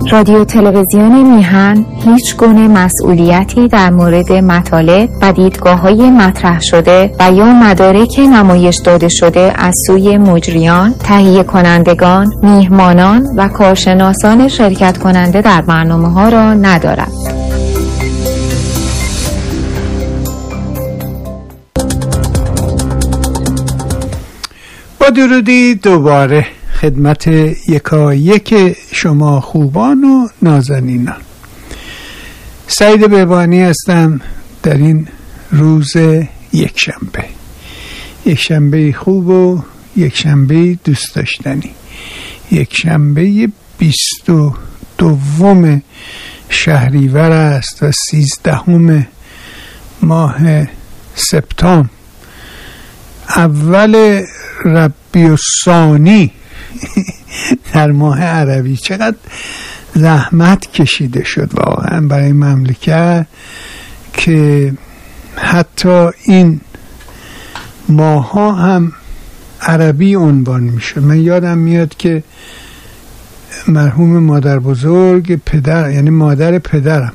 رادیو تلویزیون میهن هیچ گونه مسئولیتی در مورد مطالب و دیدگاه‌های مطرح شده و یا مدارک نمایش داده شده از سوی مجریان، تهیه کنندگان، میهمانان و کارشناسان شرکت کننده در برنامه‌ها را ندارد. با درودی دوباره خدمت یکایک شما خوبان و نازنینان. سعید بهبانی هستم در این روز یکشنبه خوب و یکشنبه دوست داشتنی، یکشنبه 22 شهریور است و 13 ماه سپتامبر، اول ربیع الثانی در ماه عربی. چقدر زحمت کشیده شد واقعا برای مملکت که حتی این ماه ها هم عربی عنوان میشه. من یادم میاد که مرحوم مادر بزرگ پدر، یعنی مادر پدرم،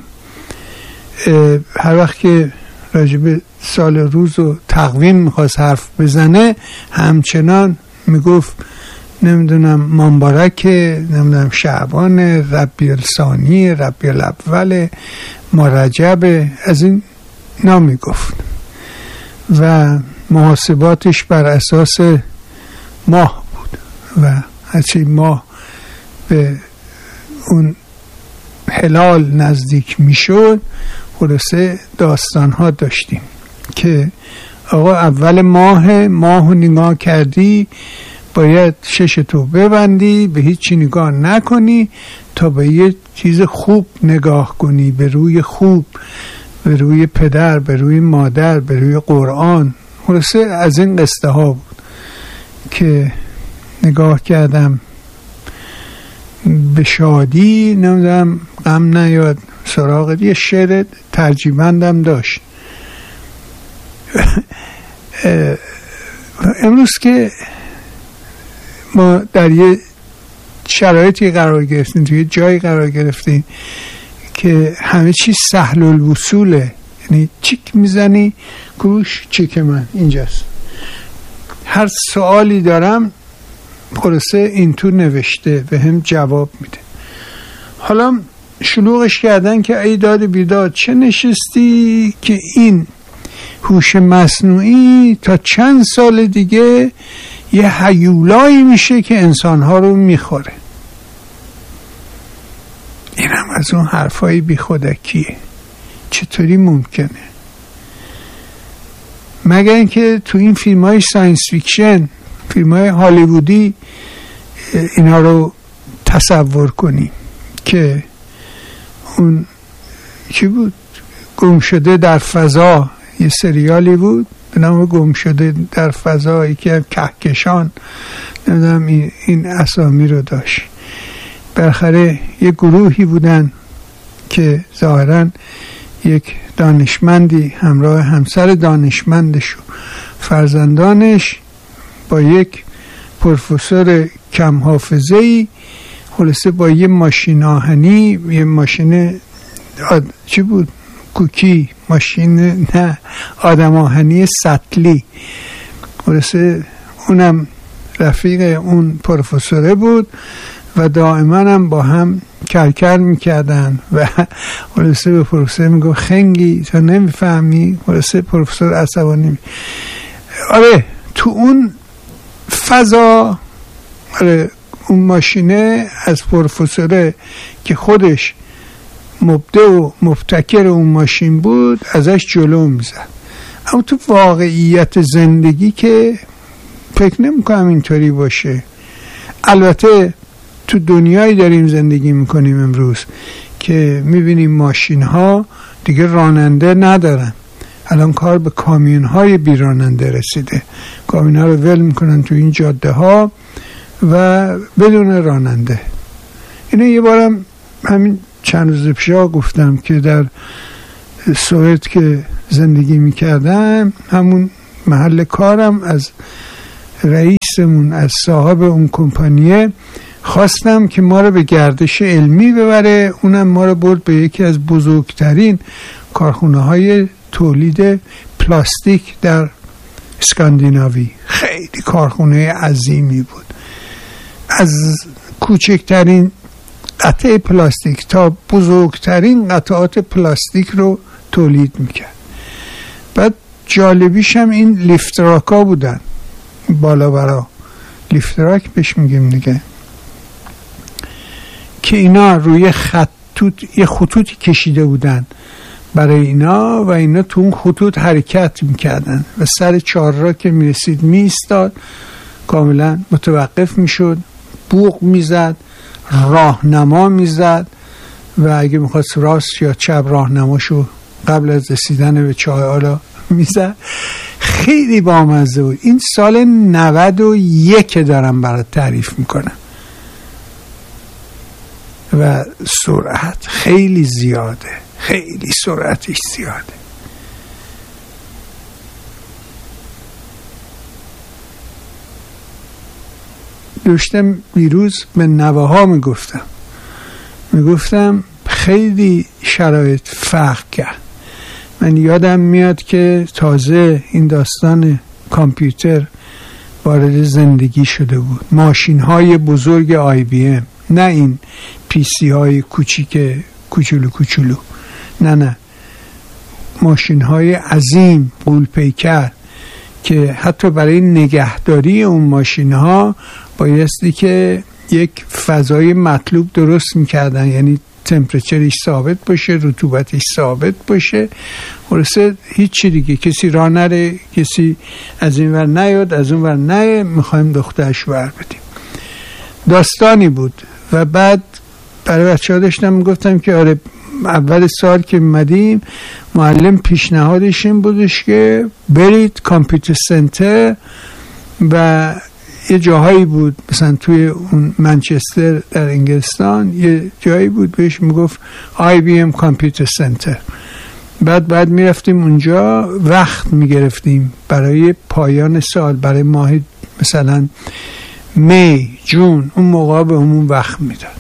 هر وقت که راجب سال روز و تقویم میخواست حرف بزنه همچنان میگفت نمیدونم مبارک، نمیدونم شعبان، ربیع الثانی، ربیع الاول، ما رجب، از این نامی گفت و محاسباتش بر اساس ماه بود و هرچی ماه به اون هلال نزدیک میشد خلاصه داستانها داشتیم که آقا اول ماه نگاه کردی باید ششتو ببندی، به هیچی نگاه نکنی تا به یه چیز خوب نگاه کنی، به روی خوب، به روی پدر، به روی مادر، به روی قرآن. خلاصه از این قصه ها بود که نگاه کردم به شادی، نمیدونم غم نیاد سراغ یه شعر ترجیبندم داشت. امروز که ما در یه شرایطی قرار گرفتیم، توی جایی قرار گرفتیم که همه چیز سهل الوصوله، یعنی چیک میزنی گوش چیک من اینجاست، هر سوالی دارم خلاصه این تو نوشته به هم جواب میده. حالا شلوغش کردن که ای داد بیداد چه نشستی که این هوش مصنوعی تا چند سال دیگه یه هیولایی میشه که انسانها رو میخوره. این هم از اون حرفای بی خودکیه. چطوری ممکنه؟ مگر اینکه تو این فیلم های ساینس فیکشن، فیلم های هالیوودی اینا رو تصور کنی که اون چی بود؟ گم شده در فضا، یه سریالی بود به نام گم شده در فضا، یکی از کهکشان، نمیدونم این اسامی رو داشت. بالاخره یه گروهی بودن که ظاهراً یک دانشمندی همراه همسر دانشمندش و فرزندانش با یک پروفسور کم حافظه‌ای خلاصه با یه ماشین آهنی، یه ماشین چی بود؟ کوکی، ماشین نه آدم آهنی سطلی، خلاصه اونم رفیق اون پروفسوره بود و دائما هم با هم کرکر میکردن و خلاصه به پروفسور میگو خنگی تا نمیفهمی، خلاصه پروفسور عصبانی. آره تو اون فضا، آره اون ماشینه از پروفسوره که خودش مبدع و مبتکر اون ماشین بود ازش جلو میزد. اما تو واقعیت زندگی که فکر نمیکنم اینطوری باشه. البته تو دنیایی داریم زندگی میکنیم امروز که میبینیم ماشین ها دیگه راننده ندارن. الان کار به کامیون های بی راننده رسیده. کامیون ها رو ول میکنن تو این جاده ها و بدون راننده. اینه یه بارم همین چند روز پیشا گفتم که در سوئد که زندگی میکردم، همون محل کارم، از رئیسمون، از صاحب اون کمپانیه خواستم که ما رو به گردش علمی ببره. اونم ما رو برد به یکی از بزرگترین کارخونه های تولید پلاستیک در اسکاندیناوی. خیلی کارخونه عظیمی بود، از کوچکترین قطعه پلاستیک تا بزرگترین قطعات پلاستیک رو تولید میکرد. بعد جالبیش هم این لیفتراکا بودن، بالا برا لیفتراک بهش میگیم دیگه، که اینا روی یه خطوطی کشیده بودن برای اینا و اینا تو اون خطوط حرکت میکردن و سر چهارراه که میرسید میستاد، کاملا متوقف میشد، بوق میزد، راهنما میزد و اگه میخواست راست یا چپ راهنماشو قبل از رسیدن به چاه آلا میزد. خیلی بامزه بود. این سال 91 دارم برات تعریف میکنم و سرعت خیلی زیاده، خیلی سرعتش زیاده. داشتم بیروز به نوه‌ها میگفتم خیلی شرایط فرق کرد. من یادم میاد که تازه این داستان کامپیوتر وارد زندگی شده بود، ماشین های بزرگ IBM، نه این PC های کوچولو، نه ماشین های عظیم غول‌پیکر که حتی برای نگهداری اون ماشین ها بایستی که یک فضای مطلوب درست میکردن، یعنی تمپرچرش ثابت باشه، رطوبتش ثابت باشه، خلاصه هیچی دیگه، کسی راه نره، کسی از این ور نیاد از اون ور نه، میخوایم دخترش ور بدیم. داستانی بود. و بعد برای بچه ها داشتم میگفتم که آره اول سال که اومدیم معلم پیشنهادش این بودش که برید کامپیوتر سنتر، و یه جاهایی بود مثلا توی اون منچستر در انگلستان یه جایی بود بهش میگفت IBM کامپیوتر سنتر. بعد میرفتیم اونجا، وقت میگرفتیم برای پایان سال، برای ماه مثلا می جون، اون موقع به همون وقت میداد.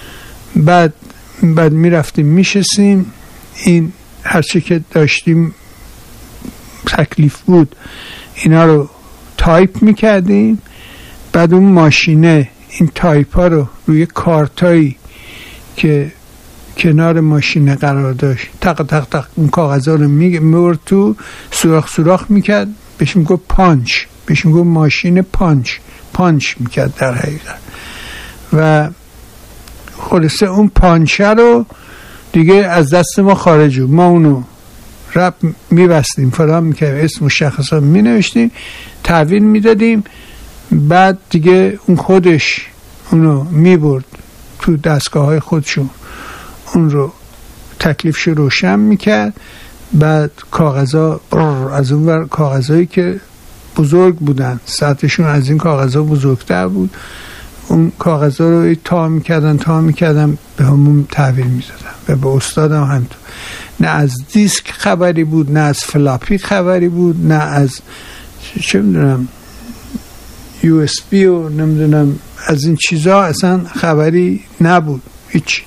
بعد میرفتیم میشستیم، این هرچی که داشتیم تکلیف بود اینا رو تایپ میکردیم. بعد اون ماشینه این تایپ ها رو روی کارتایی که کنار ماشینه قرار داشت تق اون کاغذ ها رو میبرد تو، سوراخ میکرد، بهش میگفت پانچ، بهش میگفت ماشین پانچ میکرد در حقیقت. و خلاصه اون پانچه رو دیگه از دست ما خارج بود، ما اونو رب میبستیم، فلان میکردیم، اسم مشخصا مینوشتیم، تحویل میدادیم. بعد دیگه اون خودش اونو میبرد تو دستگاه های خودشون، اون رو تکلیفش روشن میکرد. بعد کاغذا از اون ور کاغذایی که بزرگ بودن، سطحشون از این کاغذا بزرگتر بود، اون کاغذا رو تا میکردن به همون تحویل میدادن. و به استادم همینطور، نه از دیسک خبری بود، نه از فلاپی خبری بود، نه از چه میدونم USB و نمیدونم از این چیزا اصلا خبری نبود هیچ.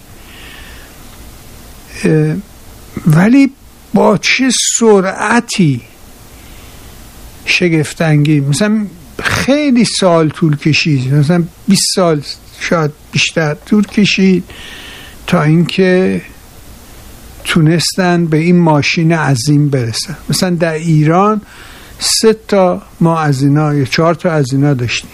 ولی با چه سرعتی شگفت‌انگیز، مثلا خیلی سال طول کشید، مثلا 20 سال شاید بیشتر طول کشید تا اینکه تونستن به این ماشین عظیم برسن. مثلا در ایران 3 تا ما از اینا یا 4 تا از اینا داشتیم.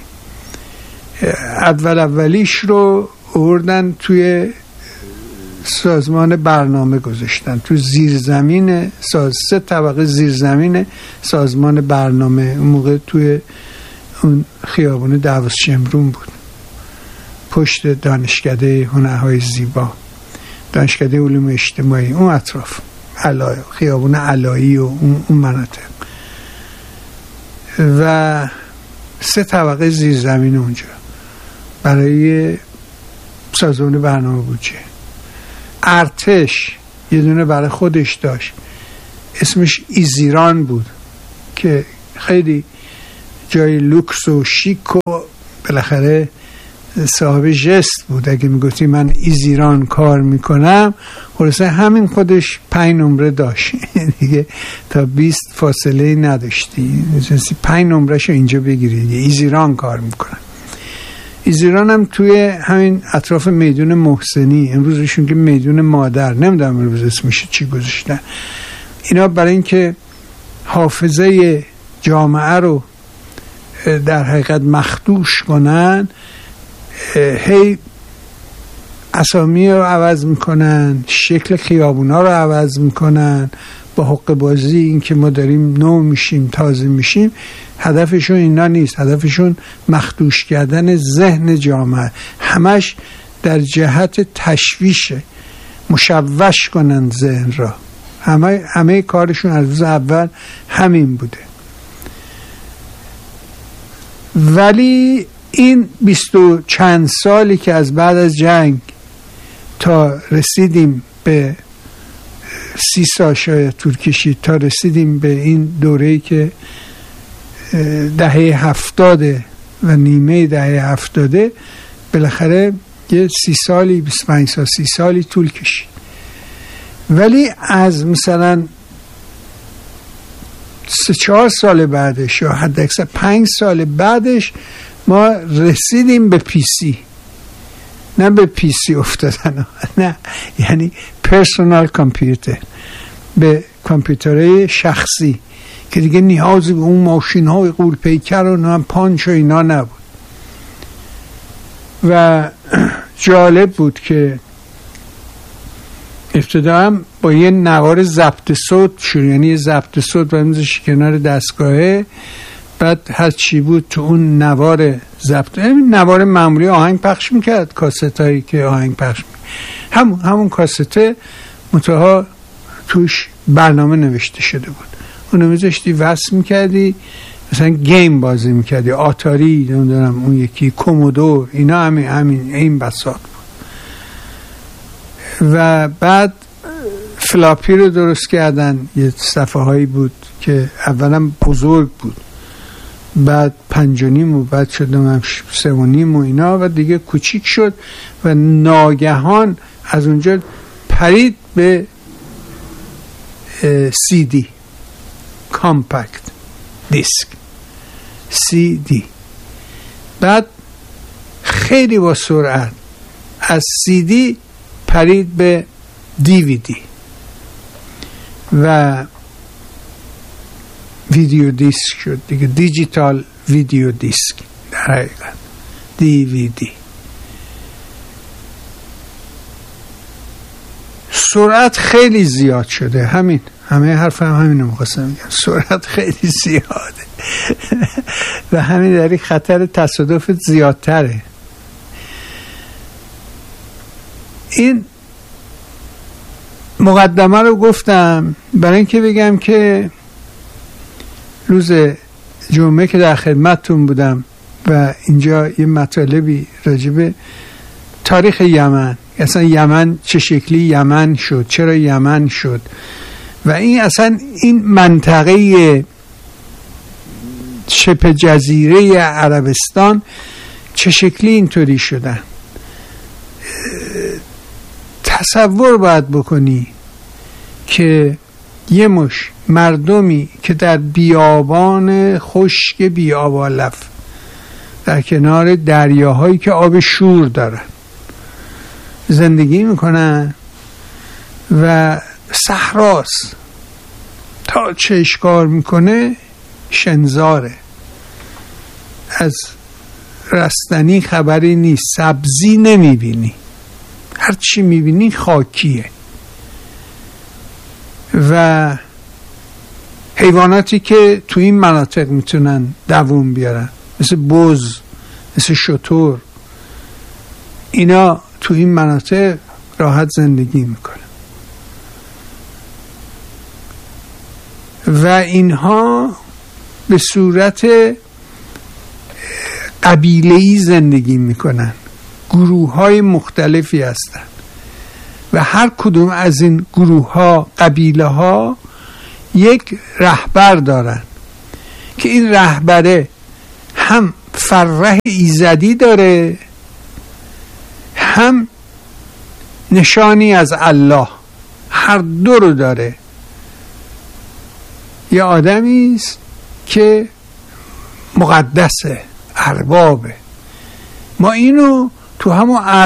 اولیش رو آوردن توی سازمان برنامه گذاشتن، تو زیرزمین 3 طبقه زیرزمین سازمان برنامه. اون موقع توی اون خیابون دعوت شمرون بود، پشت دانشکده هنرهای زیبا، دانشکده علوم اجتماعی، اون اطراف خیابون علایی و اون مناطق. و 3 طبقه زیرزمین اونجا برای سازمان برنامه بودجه. ارتش یه دونه برای خودش داشت، اسمش ایزیران بود که خیلی جای لوکس و شیک و بالاخره صاحب جست بود. اگه میگفتی من ایزیران کار میکنم، خلاصه همین خودش 5 نمره داشت دیگه، تا 20 فاصله نداشتی، 5 نمرهشو اینجا بگیری، ایزیران کار میکنم. ایزیران هم توی همین اطراف میدون محسنی، امروزشون که میدون مادر، نمیدونم امروز اسمش چی گذاشتن، اینا برای اینکه حافظه جامعه رو در حقیقت مخدوش کنن، هی اسامی رو عوض میکنن، شکل خیابونا رو عوض میکنن با حق بازی، این که ما داریم نو میشیم، تازه میشیم. هدفشون اینا نیست، هدفشون مخدوش کردن ذهن جامعه، همش در جهت تشویشه، مشوش کنن ذهن را. همه کارشون از روز اول همین بوده. ولی این 20 و چند سالی که از بعد از جنگ تا رسیدیم به 30 سال شاید طول کشید تا رسیدیم به این دوره‌ای که دهه 70 و نیمه دهه 70، بالاخره یه 30 سالی 25 سال 30 سالی طول کشید. ولی از مثلا 3-4 سال بعدش یا حد اکثر 5 سال بعدش ما رسیدیم به PC، نه به PC افتادن، نه، یعنی پرسونال کامپیوتر، به کامپیوترهای شخصی که دیگه نیازی به اون ماشین های غول پیکر و نه پانچ و اینا نبود. و جالب بود که ابتدا هم با یه نوار ضبط صوت شروع، یعنی یه ضبط صوت برمیزش کنار دستگاهه، بعد هر چی بود تو اون نوار ضبط، نوار معمولی آهنگ پخش میکرد، کاست هایی که آهنگ پخش میکرد، همون کاسته منتها توش برنامه نوشته شده بود، اونو میذاشتی وصل میکردی، مثلا گیم بازی میکردی، آتاری، نمیدونم اون یکی کومودور، اینا همین این بساط بود. و بعد فلاپی رو درست کردن، یه صفحه هایی بود که اولا بزرگ بود، بعد 5.5 و بعد شد 3.5 و اینا، و دیگه کوچیک شد و ناگهان از اونجا پرید به CD، کامپکت دیسک، CD. بعد خیلی با سرعت از CD پرید به DVD و ویدیو دیسک شد دیگه، دیجیتال ویدیو دیسک در حقیقت، DVD. سرعت خیلی زیاد شده، همه حرفم همینو می‌خواستم بگم، سرعت خیلی زیاده و همین داری خطر تصادف زیادتره. این مقدمه رو گفتم برای اینکه بگم که روز جمعه که در خدمتتون بودم و اینجا یه مطالبی راجب تاریخ یمن، اصلا یمن چه شکلی یمن شد، چرا یمن شد، و این اصلا این منطقه شبه جزیره عربستان چه شکلی اینطوری شدن. تصور باید بکنی که یه مش مردمی که در بیابان خشک بیابالف در کنار دریاهایی که آب شور دارن زندگی میکنن و صحراست، تا چه اشکار میکنه شنزاره، از رستنی خبری نیست، سبزی نمیبینی، هر چی میبینی خاکیه و حیواناتی که تو این مناطق میتونن دووم بیارن مثل بز، مثل شتر، اینا تو این مناطق راحت زندگی میکنن و اینها به صورت قبیله‌ای زندگی میکنن، گروه های مختلفی هستن و هر کدوم از این گروه ها، قبیله ها، یک رهبر دارن که این رهبره هم فرح ایزدی داره هم نشانی از الله، هر دو رو داره. یه آدمی است که مقدسه، اربابه. ما اینو تو همون